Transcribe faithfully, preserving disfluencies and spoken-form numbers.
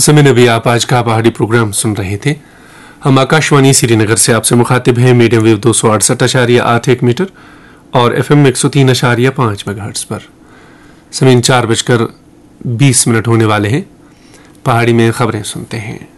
समय में भी आप आज का पहाड़ी प्रोग्राम सुन रहे थे। हम आकाशवाणी श्रीनगर से आपसे मुखातिब हैं मीडियम वेव दो सौ अड़सठ अशारिया आठ एक मीटर और एफ एम एक सौ तीन अशारिया पाँच मेगाहर्ट्ज पर। समय चार बजकर बीस मिनट होने वाले हैं। पहाड़ी में खबरें सुनते हैं।